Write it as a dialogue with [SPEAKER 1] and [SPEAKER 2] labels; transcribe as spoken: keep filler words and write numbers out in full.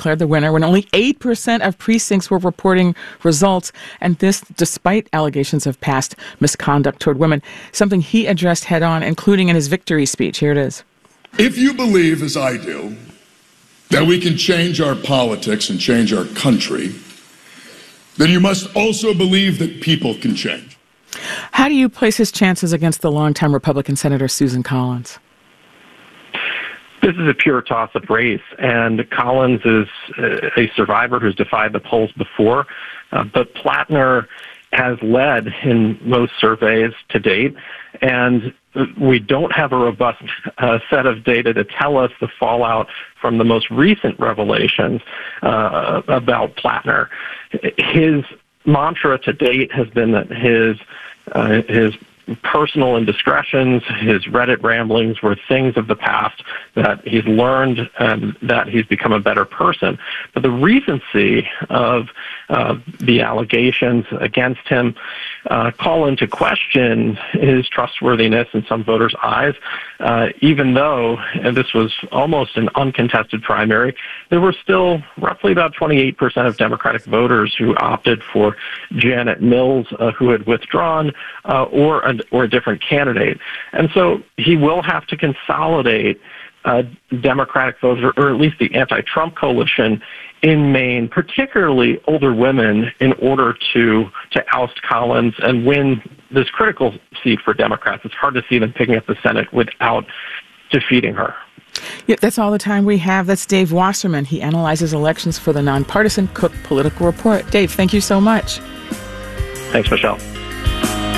[SPEAKER 1] declared the winner when only eight percent of precincts were reporting results, and this despite allegations of past misconduct toward women, something he addressed head-on, including in his victory speech. Here it is.
[SPEAKER 2] If you believe, as I do, that we can change our politics and change our country, then you must also believe that people can change.
[SPEAKER 1] How do you place his chances against the longtime Republican Senator Susan Collins?
[SPEAKER 3] This is a pure toss-up race, and Collins is a survivor who's defied the polls before, uh, but Plattner has led in most surveys to date, and we don't have a robust uh, set of data to tell us the fallout from the most recent revelations uh, about Plattner. His mantra to date has been that his uh, his personal indiscretions, his Reddit ramblings were things of the past that he's learned and that he's become a better person. But the recency of uh, the allegations against him uh, call into question his trustworthiness in some voters' eyes, uh, even though, and this was almost an uncontested primary, there were still roughly about twenty-eight percent of Democratic voters who opted for Janet Mills, uh, who had withdrawn, uh, or a or a different candidate. And so he will have to consolidate uh, Democratic votes, or, or at least the anti-Trump coalition in Maine, particularly older women, in order to, to oust Collins and win this critical seat for Democrats. It's hard to see them picking up the Senate without defeating her.
[SPEAKER 1] Yeah, that's all the time we have. That's Dave Wasserman. He analyzes elections for the nonpartisan Cook Political Report. Dave, thank you so much.
[SPEAKER 3] Thanks, Michelle.